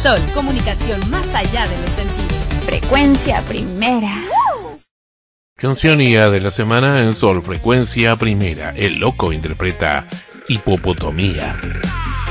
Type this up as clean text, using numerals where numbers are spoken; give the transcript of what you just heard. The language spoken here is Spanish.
Sol, comunicación más allá de los sentidos. Frecuencia primera. Cancionía de la semana en Sol, Frecuencia Primera. El Loco interpreta Hipopotomía.